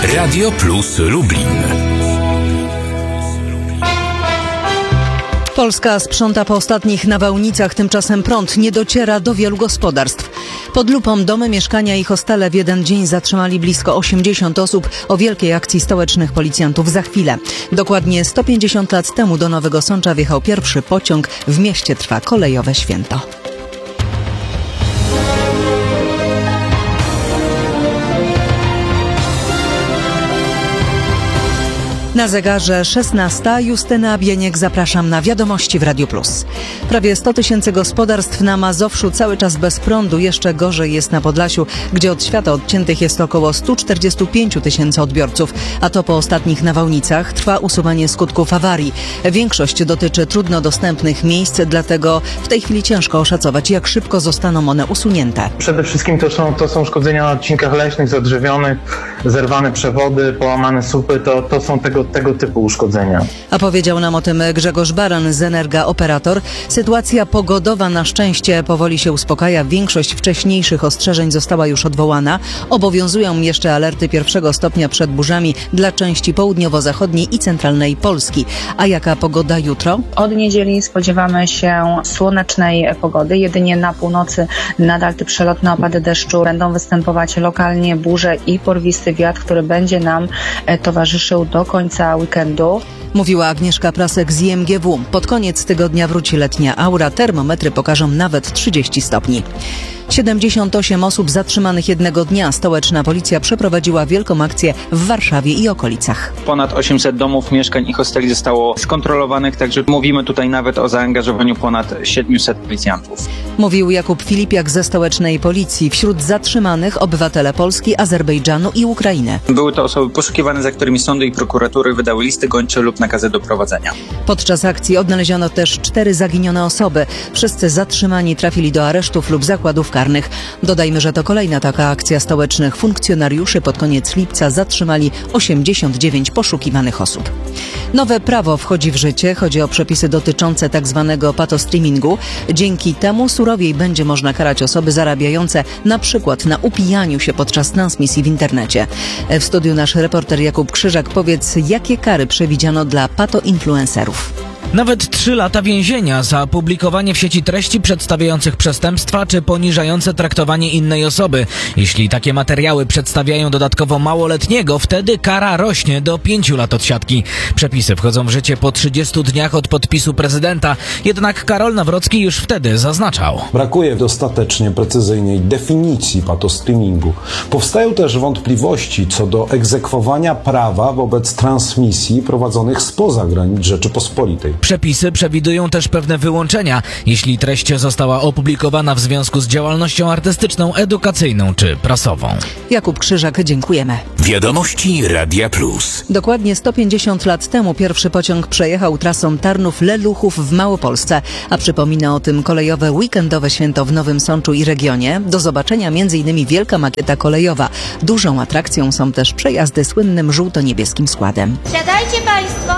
Radio Plus Lublin. Polska sprząta po ostatnich nawałnicach, tymczasem prąd nie dociera do wielu gospodarstw. Pod lupą domy, mieszkania i hostele w jeden dzień zatrzymali blisko 80 osób. O wielkiej akcji stołecznych policjantów za chwilę. Dokładnie 150 lat temu do Nowego Sącza wjechał pierwszy pociąg. W mieście trwa kolejowe święto. Na zegarze 16. Justyna Bieniek, zapraszam na wiadomości w Radiu Plus. Prawie 100 tysięcy gospodarstw na Mazowszu cały czas bez prądu. Jeszcze gorzej jest na Podlasiu, gdzie od świata odciętych jest około 145 tysięcy odbiorców. A to po ostatnich nawałnicach trwa usuwanie skutków awarii. Większość dotyczy trudno dostępnych miejsc, dlatego w tej chwili ciężko oszacować, jak szybko zostaną one usunięte. Przede wszystkim to są uszkodzenia na odcinkach leśnych, zadrzewionych, zerwane przewody, połamane słupy. To są tego typu uszkodzenia. A powiedział nam o tym Grzegorz Baran z Energa Operator. Sytuacja pogodowa na szczęście powoli się uspokaja. Większość wcześniejszych ostrzeżeń została już odwołana. Obowiązują jeszcze alerty 1. stopnia przed burzami dla części południowo-zachodniej i centralnej Polski. A jaka pogoda jutro? Od niedzieli spodziewamy się słonecznej pogody. Jedynie na północy nadal te przelotne opady deszczu będą występować lokalnie burze i porwisty wiatr, który będzie nam towarzyszył do końca weekendu. Mówiła Agnieszka Prasek z IMGW. Pod koniec tygodnia wróci letnia aura. Termometry pokażą nawet 30 stopni. 78 osób zatrzymanych jednego dnia. Stołeczna policja przeprowadziła wielką akcję w Warszawie i okolicach. Ponad 800 domów, mieszkań i hosteli zostało skontrolowanych, także mówimy tutaj nawet o zaangażowaniu ponad 700 policjantów. Mówił Jakub Filipiak ze stołecznej policji. Wśród zatrzymanych obywatele Polski, Azerbejdżanu i Ukrainy. Były to osoby poszukiwane, za którymi sądy i prokuratury wydały listy gończe lub nakazy doprowadzenia. Podczas akcji odnaleziono też 4 zaginione osoby. Wszyscy zatrzymani trafili do aresztów lub zakładów karnych. Dodajmy, że to kolejna taka akcja stołecznych funkcjonariuszy. Pod koniec lipca zatrzymali 89 poszukiwanych osób. Nowe prawo wchodzi w życie. Chodzi o przepisy dotyczące tzw. patostreamingu. Dzięki temu surowiej będzie można karać osoby zarabiające na przykład na upijaniu się podczas transmisji w internecie. W studiu nasz reporter Jakub Krzyżak. Powiedz, jakie kary przewidziano dla patoinfluencerów? Nawet 3 lata więzienia za publikowanie w sieci treści przedstawiających przestępstwa czy poniżające traktowanie innej osoby. Jeśli takie materiały przedstawiają dodatkowo małoletniego, wtedy kara rośnie do 5 lat odsiadki. Przepisy wchodzą w życie po 30 dniach od podpisu prezydenta. Jednak Karol Nawrocki już wtedy zaznaczał: brakuje dostatecznie precyzyjnej definicji patostreamingu. Powstają też wątpliwości co do egzekwowania prawa wobec transmisji prowadzonych spoza granic Rzeczypospolitej. Przepisy przewidują też pewne wyłączenia, jeśli treść została opublikowana w związku z działalnością artystyczną, edukacyjną czy prasową. Jakub Krzyżak, dziękujemy. Wiadomości Radia Plus. Dokładnie 150 lat temu pierwszy pociąg przejechał trasą Tarnów-Leluchów w Małopolsce, a przypomina o tym kolejowe weekendowe święto w Nowym Sączu i regionie. Do zobaczenia m.in. wielka makieta kolejowa. Dużą atrakcją są też przejazdy słynnym żółto-niebieskim składem. Siadajcie Państwo!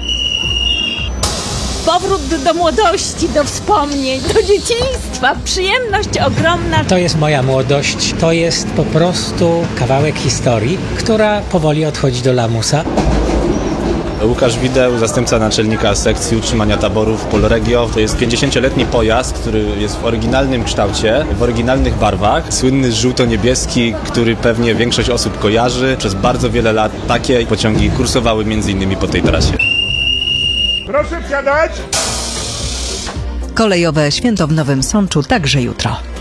Powrót do młodości, do wspomnień, do dzieciństwa, przyjemność ogromna. To jest moja młodość, to jest po prostu kawałek historii, która powoli odchodzi do lamusa. Łukasz Wideł, zastępca naczelnika sekcji utrzymania taborów Polregio. To jest 50-letni pojazd, który jest w oryginalnym kształcie, w oryginalnych barwach. Słynny żółto-niebieski, który pewnie większość osób kojarzy. Przez bardzo wiele lat takie pociągi kursowały m.in. po tej trasie. Proszę wsiadać! Kolejowe święto w Nowym Sączu także jutro.